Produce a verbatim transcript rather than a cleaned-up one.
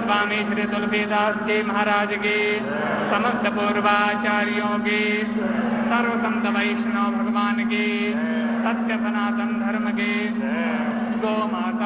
स्वामी श्री तुलसीदास जी महाराज के, समस्त पूर्वाचार्यों के, सर्व संत वैष्णव भगवान के, सत्य सनातन धर्म के, गौ माता